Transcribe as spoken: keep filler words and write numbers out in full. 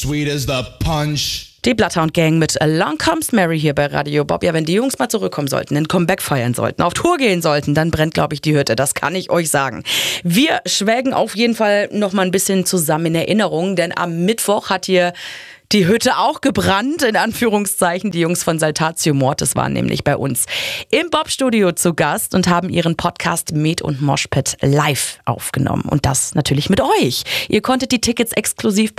Sweet as the punch. Die Bloodhound Gang mit Along Comes Mary hier bei Radio Bob. Ja, wenn die Jungs mal zurückkommen sollten, ein Comeback feiern sollten, auf Tour gehen sollten, dann brennt, glaube ich, die Hütte. Das kann ich euch sagen. Wir schwelgen auf jeden Fall noch mal ein bisschen zusammen in Erinnerung, denn am Mittwoch hat hier die Hütte auch gebrannt, in Anführungszeichen. Die Jungs von Saltatio Mortis waren nämlich bei uns im Bob-Studio zu Gast und haben ihren Podcast Met und Moshpit live aufgenommen. Und das natürlich mit euch. Ihr konntet die Tickets exklusiv bei